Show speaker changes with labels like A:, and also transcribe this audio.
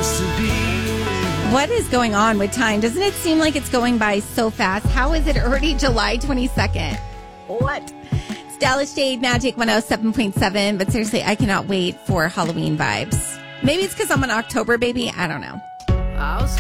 A: What is going on with time? Doesn't it seem like it's going by so fast? How is it already July 22nd? What? It's Dallas Shade Magic 107.7. But seriously, I cannot wait for Halloween vibes. Maybe it's because I'm an October baby. I don't know.